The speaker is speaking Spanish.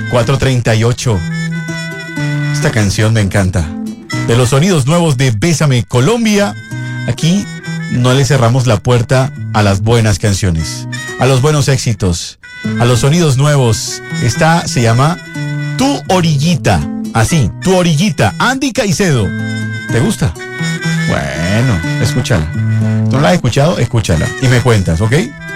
4:38. Esta canción me encanta. De los sonidos nuevos de Bésame Colombia. Aquí no le cerramos la puerta a las buenas canciones, a los buenos éxitos, a los sonidos nuevos. Esta se llama Tu Orillita. Así, Tu Orillita. Andy Caicedo. ¿Te gusta? Bueno, escúchala. ¿No la has escuchado? Escúchala y me cuentas, ¿ok?